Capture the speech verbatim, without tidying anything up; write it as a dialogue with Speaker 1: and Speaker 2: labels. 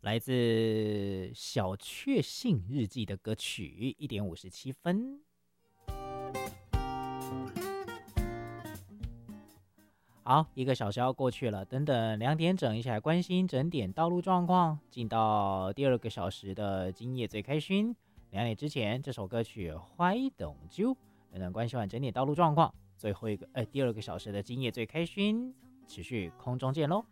Speaker 1: 来自小确幸日记的歌曲，一点五十七分。好，一个小时要过去了，等等两点整，一起来关心整点道路状况。进到第二个小时的今夜最开心。两点之前，这首歌曲《Why Don't You》，等等关心完整点道路状况。最后一个，呃，第二个小时的今夜最开心，持续空中见喽。